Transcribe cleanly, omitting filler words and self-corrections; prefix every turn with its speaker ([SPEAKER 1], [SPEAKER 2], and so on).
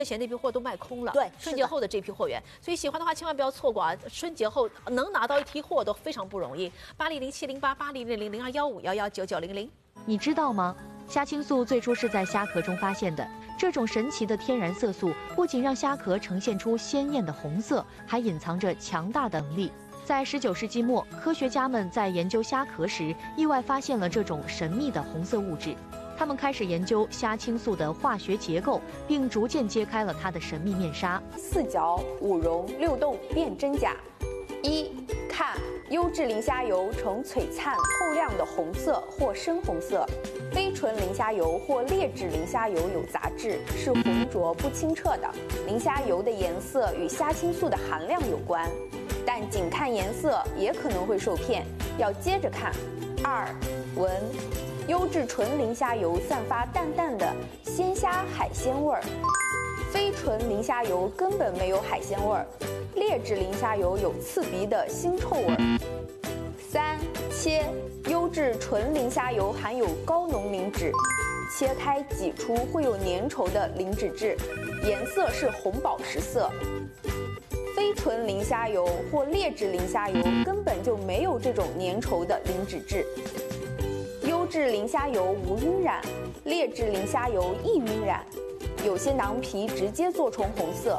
[SPEAKER 1] 前那批货都卖空了，
[SPEAKER 2] 对，
[SPEAKER 1] 春节后的这批货源，所以喜欢的话千万不要错过啊！春节后能拿到一批货都非常不容易。80070880000215119900。
[SPEAKER 3] 你知道吗？虾青素最初是在虾壳中发现的。这种神奇的天然色素不仅让虾壳呈现出鲜艳的红色，还隐藏着强大的能力。在19世纪末，科学家们在研究虾壳时，意外发现了这种神秘的红色物质。他们开始研究虾青素的化学结构，并逐渐揭开了它的神秘面纱。
[SPEAKER 4] 4角5熔6动辨真假。1. 看优质磷虾油呈璀璨透亮的红色或深红色，非纯磷虾油或劣质磷虾油有杂质，是浑浊不清澈的。磷虾油的颜色与虾青素的含量有关，但仅看颜色也可能会受骗，要接着看。2. 闻优质纯磷虾油散发淡淡的鲜虾海鲜味儿，非纯磷虾油根本没有海鲜味儿，劣质磷虾油有刺鼻的腥臭味儿。3. 切优质纯磷虾油含有高浓磷脂，切开挤出会有粘稠的磷脂质，颜色是红宝石色。非纯磷虾油或劣质磷虾油根本就没有这种粘稠的磷脂质。优质磷虾油无晕染，劣质磷虾油易晕染。有些囊皮直接做成红色，